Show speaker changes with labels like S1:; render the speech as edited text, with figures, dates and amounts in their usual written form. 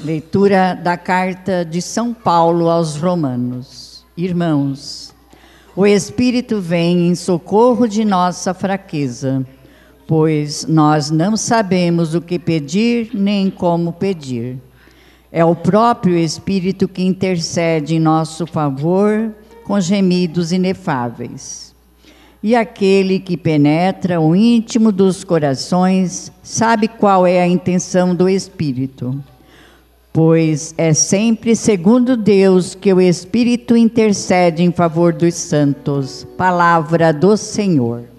S1: Leitura da carta de São Paulo aos Romanos. Irmãos, o Espírito vem em socorro de nossa fraqueza, pois nós não sabemos o que pedir nem como pedir. É o próprio Espírito que intercede em nosso favor com gemidos inefáveis. E aquele que penetra o íntimo dos corações sabe qual é a intenção do Espírito, pois é sempre segundo Deus que o Espírito intercede em favor dos santos. Palavra do Senhor.